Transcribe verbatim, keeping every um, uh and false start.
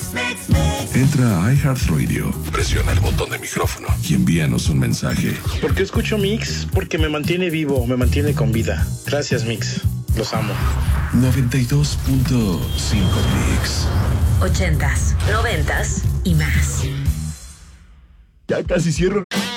Entra a iHeartRadio, presiona el botón de micrófono y envíanos un mensaje. ¿Por qué escucho Mix? Porque me mantiene vivo, me mantiene con vida. Gracias, Mix. Los amo. noventa y dos punto cinco Mix. Ochentas, noventas y más. Ya casi cierro.